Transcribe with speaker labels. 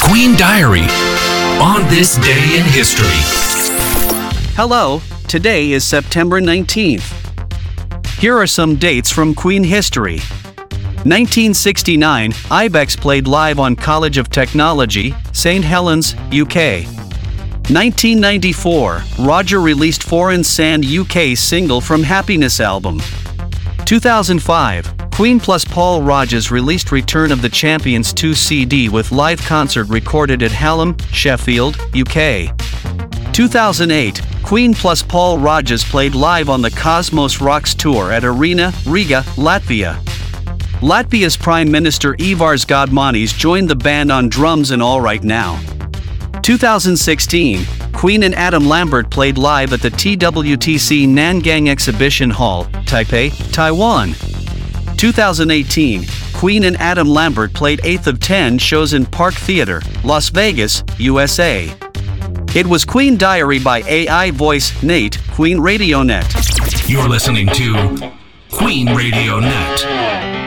Speaker 1: Queen Diary on this day in history.
Speaker 2: Hello, today is September 19th. Here are some dates from Queen history. 1969, Ibex played live on College of Technology, St. Helens, UK. 1994, Roger released Foreign Sand UK single from Happiness album. 2005, Queen plus Paul Rodgers released Return of the Champions 2 CD with live concert recorded at Hallam, Sheffield, UK. 2008, Queen plus Paul Rodgers played live on the Cosmos Rocks Tour at Arena, Riga, Latvia. Latvia's Prime Minister Ivars Godmanis joined the band on drums in All Right Now. 2016, Queen and Adam Lambert played live at the TWTC Nangang Exhibition Hall, Taipei, Taiwan. 2018, Queen and Adam Lambert played 8th of 10 shows in Park Theater, Las Vegas, USA. It was Queen Diary by AI voice Nate, Queen Radio Net.
Speaker 1: You're listening to Queen Radio Net.